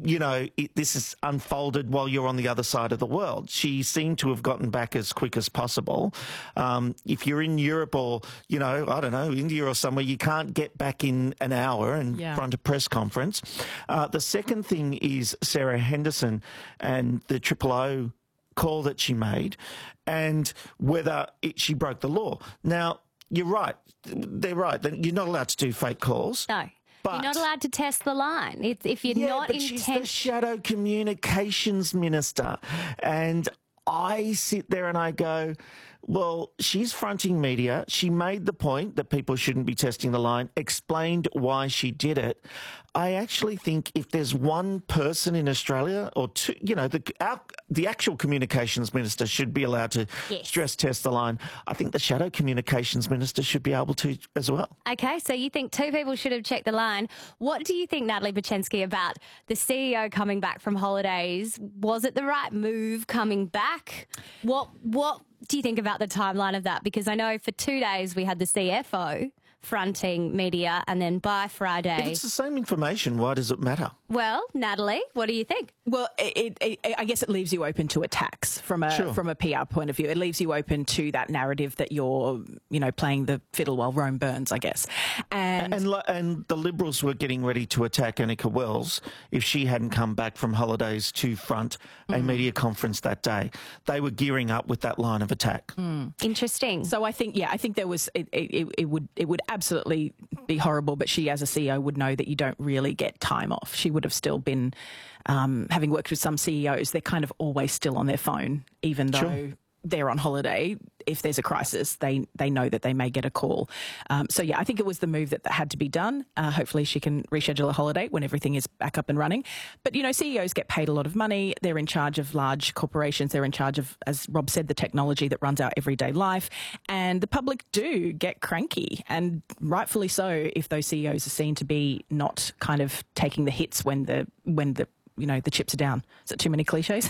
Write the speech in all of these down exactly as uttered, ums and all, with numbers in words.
you know, it, this is unfolded while you're on the other side of the world. She seemed to have gotten back as quick as possible. Um, if you're in Europe or, you know, I don't know, India or somewhere, you can't get back in an hour in Yeah. front of press conference. Uh, the second thing is Sarah Henderson and the Triple O call that she made and whether it, she broke the law. Now, you're right. They're right. You're not allowed to do fake calls. No. But you're not allowed to test the line. It's, if you're yeah, not but she's the intent... shadow communications minister. And I sit there and I go, well, she's fronting media. She made the point that people shouldn't be testing the line, explained why she did it. I actually think if there's one person in Australia or two, you know, the, our, the actual communications minister should be allowed to Yes. stress test the line. I think the shadow communications minister should be able to as well. Okay, so you think two people should have checked the line. What do you think, Natalie Bachensky, about the C E O coming back from holidays? Was it the right move coming back? What What do you think about the timeline of that? Because I know for two days we had the C F O fronting media, and then by If Friday... it's the same information, why does it matter? Well, Natalie, what do you think? Well, it, it, it, I guess it leaves you open to attacks from a Sure. from a P R point of view. It leaves you open to that narrative that you're, you know, playing the fiddle while Rome burns, I guess. And, And li- and the Liberals were getting ready to attack Annika Wells if she hadn't come back from holidays to front a media conference that day. They were gearing up with that line of attack. Interesting. so I think, yeah, I think there was it, it, it would it would absolutely be horrible. But she, as a C E O, would know that you don't really get time off. She would have still been, um, having worked with some C E Os, they're kind of always still on their phone, even though. Sure. They're on holiday. If there's a crisis, they they know that they may get a call. Um, so, yeah, I think it was the move that, that had to be done. Uh, hopefully she can reschedule a holiday when everything is back up and running. But, you know, C E Os get paid a lot of money. They're in charge of large corporations. They're in charge of, as Rob said, the technology that runs our everyday life. And the public do get cranky, and rightfully so, if those C E Os are seen to be not kind of taking the hits when the when the you know, the chips are down. Is that too many cliches?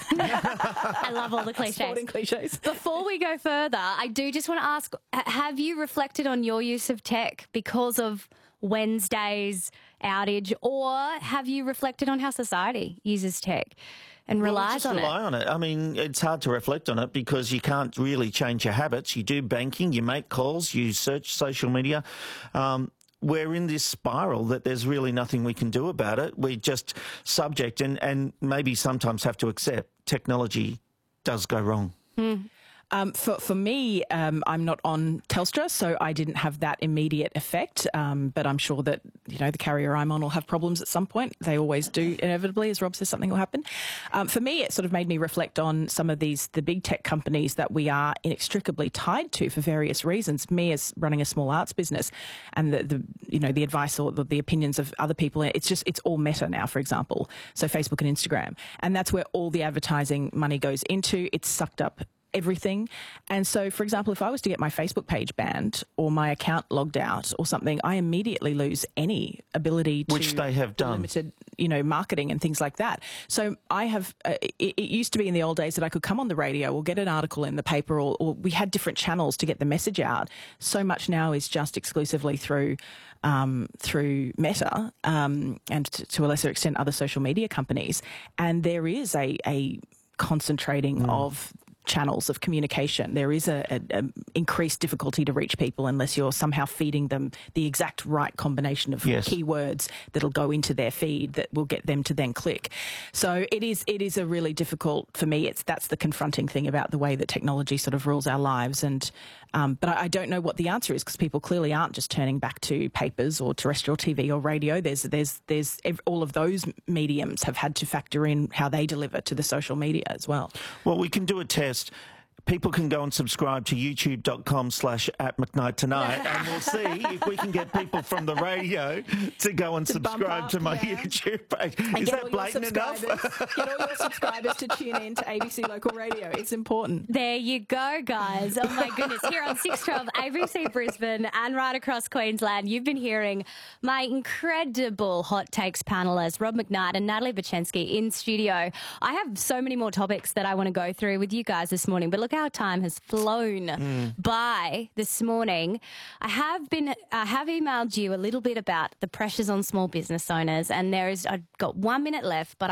I love all the cliches. Sporting cliches. Before we go further, I do just want to ask, h- have you reflected on your use of tech because of Wednesday's outage, or have you reflected on how society uses tech and Well, relies just on rely it? on it. I mean, it's hard to reflect on it because you can't really change your habits. You do banking, you make calls, you search social media. Um, we're in this spiral that there's really nothing we can do about it. We're just subject and, and maybe sometimes have to accept technology does go wrong. Um, for for me, um, I'm not on Telstra, so I didn't have that immediate effect. Um, but I'm sure that, you know, the carrier I'm on will have problems at some point. They always do, inevitably, as Rob says, something will happen. Um, for me, it sort of made me reflect on some of these the big tech companies that we are inextricably tied to for various reasons. Me, as running a small arts business, and the, the you know the advice or the, the opinions of other people, it's just it's all Meta now, for example. So Facebook and Instagram, and that's where all the advertising money goes into. It's sucked up everything. And so, for example, if I was to get my Facebook page banned or my account logged out or something, I immediately lose any ability to... Which they have done. Limited, you know, marketing and things like that. So I have... Uh, it, it used to be in the old days that I could come on the radio or get an article in the paper, or, or we had different channels to get the message out. So much now is just exclusively through um, through Meta um, and to, to a lesser extent other social media companies. And there is a, a concentrating Mm. of channels of communication. There is a, a, a increased difficulty to reach people unless you're somehow feeding them the exact right combination of Yes. keywords that'll go into their feed that will get them to then click. So it is it is a really difficult, for me, it's that's the confronting thing about the way that technology sort of rules our lives. And um, but I, I don't know what the answer is, because people clearly aren't just turning back to papers or terrestrial T V or radio. There's there's there's ev- all of those mediums have had to factor in how they deliver to the social media as well. Well, we can do a test. People can go and subscribe to youtube.com slash at McKnight Tonight, and we'll see if we can get people from the radio to go and To bump subscribe up, to my yeah. YouTube page. And Is get all that your blatant enough? subscribers- Get all your subscribers to tune in to A B C Local Radio. It's important. There you go, guys. Oh, my goodness. Here on six twelve A B C Brisbane and right across Queensland, you've been hearing my incredible Hot Takes panellists, Rob McKnight and Natalie Bachensky, in studio. I have so many more topics that I want to go through with you guys this morning, but look how time has flown Mm. by this morning. I have been, I have emailed you a little bit about the pressures on small business owners, and there is, I've got one minute left, but